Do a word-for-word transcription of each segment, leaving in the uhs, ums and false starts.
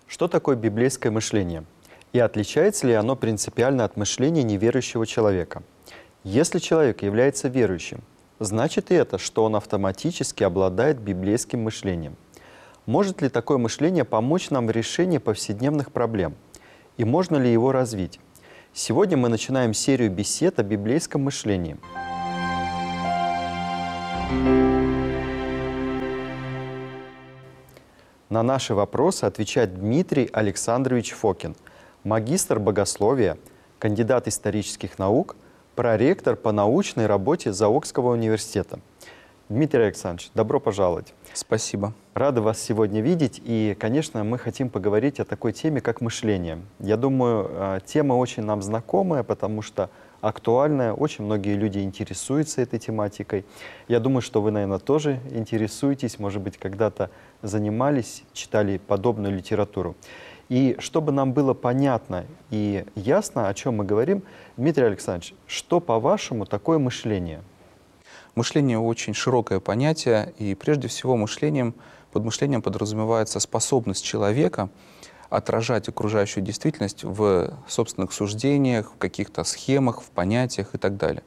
Что такое библейское мышление? И отличается ли оно принципиально от мышления неверующего человека? Если человек является верующим, значит и это, что он автоматически обладает библейским мышлением. Может ли такое мышление помочь нам в решении повседневных проблем? И можно ли его развить? Сегодня мы начинаем серию бесед о библейском мышлении. На наши вопросы отвечает Дмитрий Александрович Фокин, магистр богословия, кандидат исторических наук, проректор по научной работе Заокского университета. Дмитрий Александрович, добро пожаловать. Спасибо. Рады вас сегодня видеть. И, конечно, мы хотим поговорить о такой теме, как мышление. Я думаю, тема очень нам знакомая, потому что актуальная. Очень многие люди интересуются этой тематикой. Я думаю, что вы, наверное, тоже интересуетесь, может быть, когда-то занимались, читали подобную литературу. И чтобы нам было понятно и ясно, о чем мы говорим, Дмитрий Александрович, что, по-вашему, такое мышление? Мышление очень широкое понятие, и прежде всего мышлением, под мышлением подразумевается способность человека отражать окружающую действительность в собственных суждениях, в каких-то схемах, в понятиях и так далее.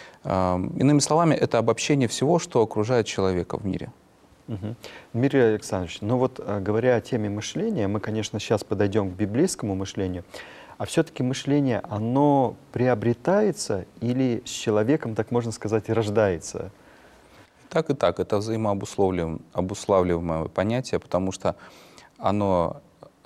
Иными словами, это обобщение всего, что окружает человека в мире. Угу. Дмитрий Александрович, ну вот говоря о теме мышления, мы, конечно, сейчас подойдем к библейскому мышлению, а все-таки мышление, оно приобретается или с человеком, так можно сказать, рождается? Так и так, это взаимообуславливаемое понятие, потому что оно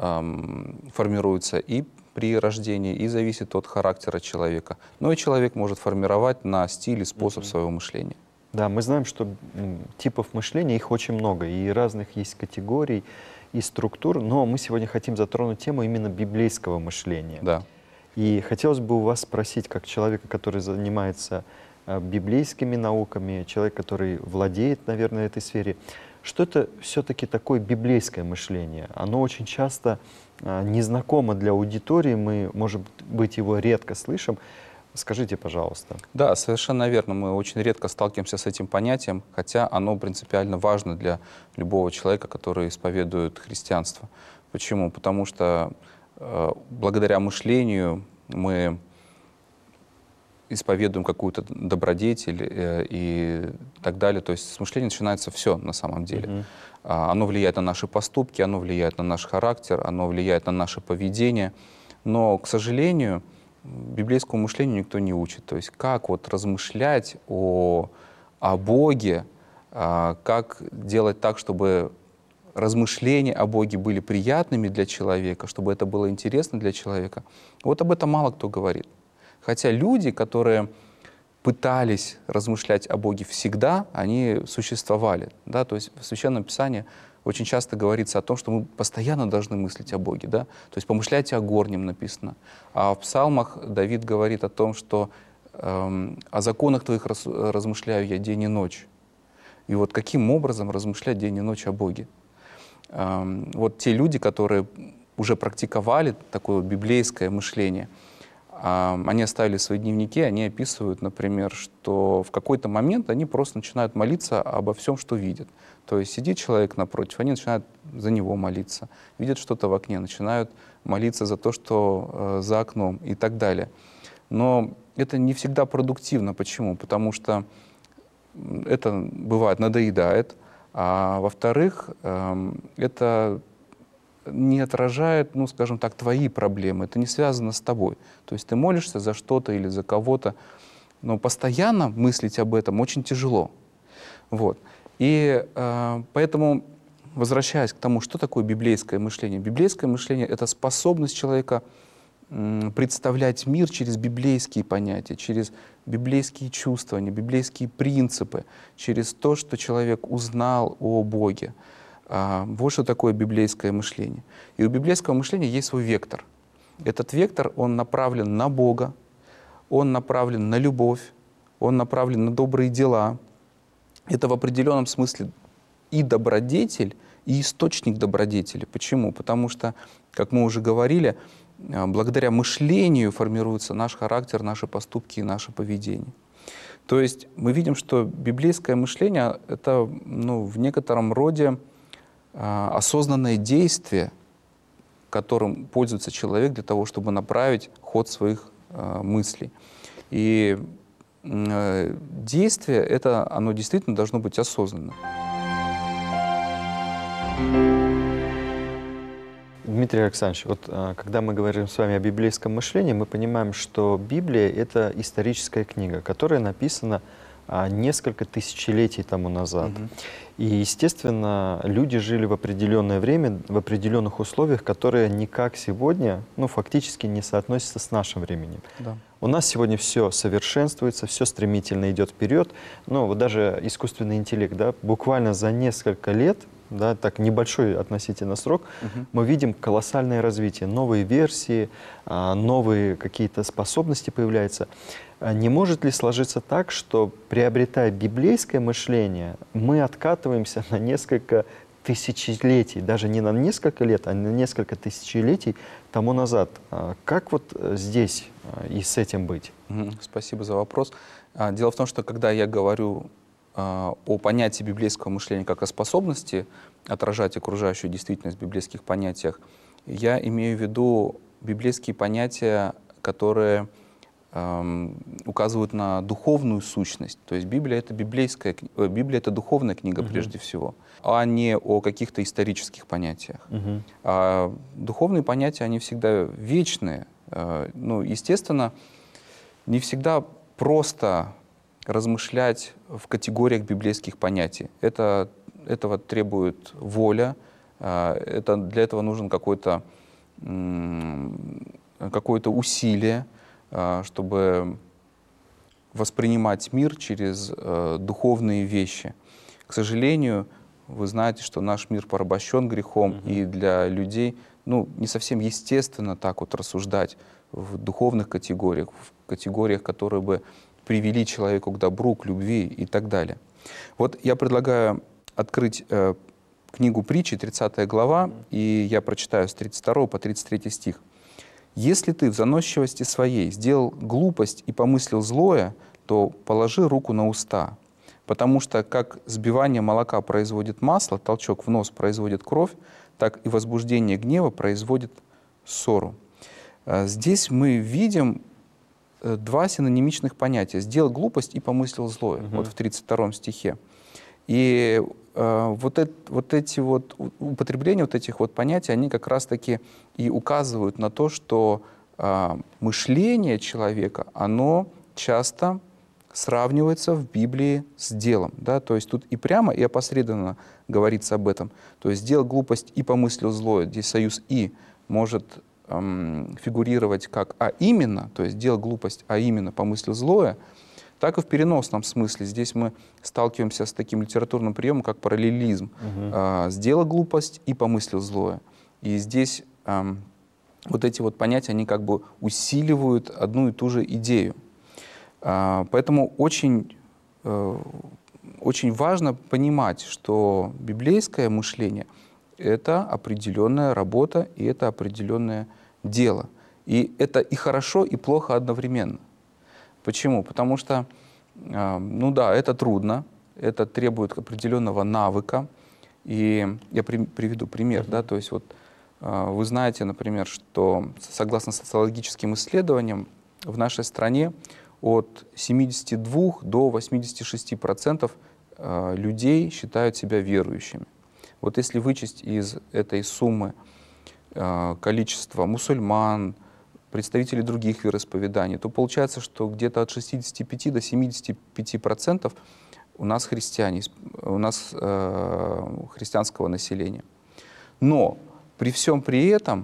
эм, формируется и при рождении, и зависит от характера человека. Но и человек может формировать на стиль и способ mm-hmm. своего мышления. Да, мы знаем, что типов мышления, их очень много, и разных есть категорий, и структур, но мы сегодня хотим затронуть тему именно библейского мышления. Да. И хотелось бы у вас спросить, как человека, который занимается библейскими науками, человек, который владеет, наверное, этой сфере, что это все-таки такое библейское мышление? Оно очень часто незнакомо для аудитории, мы, может быть, его редко слышим. Скажите, пожалуйста. Да, совершенно верно. Мы очень редко сталкиваемся с этим понятием, хотя оно принципиально важно для любого человека, который исповедует христианство. Почему? Потому что э, благодаря мышлению мы исповедуем какую-то добродетель э, и так далее. То есть с мышления начинается все на самом деле. Mm-hmm. а, оно влияет на наши поступки, оно влияет на наш характер, оно влияет на наше поведение. Но, к сожалению, библейскому мышлению никто не учит. То есть как вот размышлять о, о Боге, а, как делать так, чтобы размышления о Боге были приятными для человека, чтобы это было интересно для человека. Вот об этом мало кто говорит. Хотя люди, которые пытались размышлять о Боге всегда, они существовали. Да? То есть в Священном Писании очень часто говорится о том, что мы постоянно должны мыслить о Боге. Да? То есть помышляйте о горнем написано. А в Псалмах Давид говорит о том, что эм, о законах твоих раз, размышляю я день и ночь. И вот каким образом размышлять день и ночь о Боге? Эм, вот те люди, которые уже практиковали такое библейское мышление, они оставили свои дневники, они описывают, например, что в какой-то момент они просто начинают молиться обо всем, что видят. То есть сидит человек напротив, они начинают за него молиться, видят что-то в окне, начинают молиться за то, что э, за окном и так далее. Но это не всегда продуктивно. Почему? Потому что это, бывает, надоедает, а во-вторых, э, это не отражает, ну, скажем так, твои проблемы, это не связано с тобой. То есть ты молишься за что-то или за кого-то, но постоянно мыслить об этом очень тяжело. Вот. И э, поэтому, возвращаясь к тому, что такое библейское мышление. Библейское мышление — это способность человека м, представлять мир через библейские понятия, через библейские чувствования, библейские принципы, через то, что человек узнал о Боге. Вот что такое библейское мышление. И у библейского мышления есть свой вектор. Этот вектор, он направлен на Бога, он направлен на любовь, он направлен на добрые дела. Это в определенном смысле и добродетель, и источник добродетели. Почему? Потому что, как мы уже говорили, благодаря мышлению формируется наш характер, наши поступки и наше поведение. То есть мы видим, что библейское мышление — это, ну, в некотором роде осознанное действие, которым пользуется человек для того, чтобы направить ход своих э, мыслей. И э, действие, это, оно действительно должно быть осознанно. Дмитрий Александрович, вот а, когда мы говорим с вами о библейском мышлении, мы понимаем, что Библия — это историческая книга, которая написана а, несколько тысячелетий тому назад. Мгм. И, естественно, люди жили в определенное время, в определенных условиях, которые никак сегодня, ну, фактически не соотносятся с нашим временем. Да. У нас сегодня все совершенствуется, все стремительно идет вперед. Ну, вот даже искусственный интеллект, да, буквально за несколько лет, да, так небольшой относительно срок, Мгм. мы видим колоссальное развитие, новые версии, а, новые какие-то способности появляются. А не может ли сложиться так, что, приобретая библейское мышление, мы откатываемся на несколько тысячелетий, даже не на несколько лет, а на несколько тысячелетий тому назад? А как вот э, здесь а, и с этим быть? Мгм. Спасибо за вопрос. А, Дело в том, что когда я говорю а, о понятии библейского мышления как о способности отражать окружающую действительность в библейских понятиях, я имею в виду библейские понятия, которые эм, указывают на духовную сущность. То есть Библия — это библейская, кни- э, Библия — это духовная книга Мгм. прежде всего, а не о каких-то исторических понятиях. Мгм. А духовные понятия, они всегда вечные. Э, Ну, естественно, не всегда просто размышлять в категориях библейских понятий. Это, этого требует воля, а, это, для этого нужен какой-то м, какое-то усилие, а, чтобы воспринимать мир через э, духовные вещи. К сожалению, вы знаете, что наш мир порабощен грехом, Мгм. и для людей ну, не совсем естественно так вот рассуждать в духовных категориях, в категориях, которые бы привели человеку к добру, к любви и так далее. Вот я предлагаю открыть э, книгу Притчи, тридцатая глава, и я прочитаю с тридцать второго по тридцать третий стих. «Если ты в заносчивости своей сделал глупость и помыслил злое, то положи руку на уста, потому что как сбивание молока производит масло, толчок в нос производит кровь, так и возбуждение гнева производит ссору». Э, Здесь мы видим э, два синонимичных понятия. «Сделал глупость и помыслил злое», Мгм. вот в тридцать втором стихе. И э, вот, эт- вот эти вот у- употребления вот этих вот понятий, они как раз-таки и указывают на то, что э, мышление человека, оно часто сравнивается в Библии с делом. Да? То есть тут и прямо, и опосредованно говорится об этом. То есть «сделал глупость и помыслил злое». Здесь союз «и» может эм, фигурировать как «а именно», то есть «сделал глупость, а именно помыслил злое», так и в переносном смысле. Здесь мы сталкиваемся с таким литературным приемом, как параллелизм. Мгм. А, «Сделал глупость и помыслил злое». И здесь ам, вот эти вот понятия, они как бы усиливают одну и ту же идею. А, Поэтому очень, э, очень важно понимать, что библейское мышление — это определенная работа и это определенное дело. И это и хорошо, и плохо одновременно. Почему? Потому что, э, ну да, это трудно, это требует определенного навыка. И я при- приведу пример. Да, то есть вот, э, вы знаете, например, что согласно социологическим исследованиям в нашей стране от семидесяти двух до восьмидесяти шести процентов э, людей считают себя верующими. Вот если вычесть из этой суммы э, количество мусульман, представителей других вероисповеданий, то получается, что где-то от шестидесяти пяти до семидесяти пяти процентов у нас христиане, у нас э, христианского населения. Но при всем при этом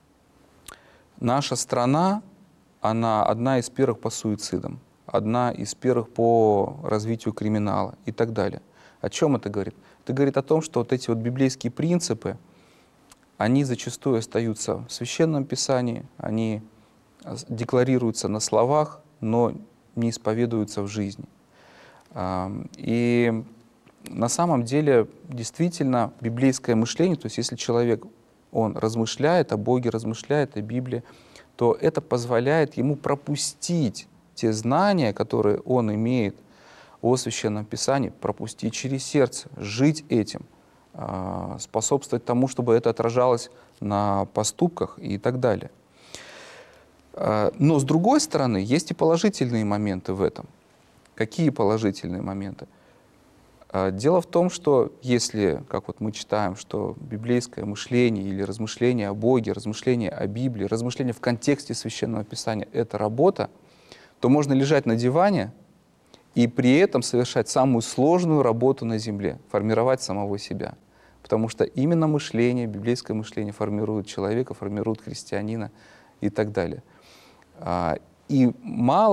наша страна, она одна из первых по суицидам, одна из первых по развитию криминала и так далее. О чем это говорит? Это говорит о том, что вот эти вот библейские принципы, они зачастую остаются в Священном Писании, они декларируются на словах, но не исповедуются в жизни. Ам, И на самом деле действительно библейское мышление, то есть если человек, он размышляет о Боге, размышляет о Библии, то это позволяет ему пропустить те знания, которые он имеет о Священном Писании, пропустить через сердце, жить этим, а, способствовать тому, чтобы это отражалось на поступках и так далее. А, но с другой стороны, есть и положительные моменты в этом. Какие положительные моменты? А, Дело в том, что если, как вот мы читаем, что библейское мышление или размышление о Боге, размышление о Библии, размышление в контексте Священного Писания — это работа, то можно лежать на диване и при этом совершать самую сложную работу на земле — формировать самого себя. Потому что именно мышление, библейское мышление формирует человека, формирует христианина и так далее. А, И мало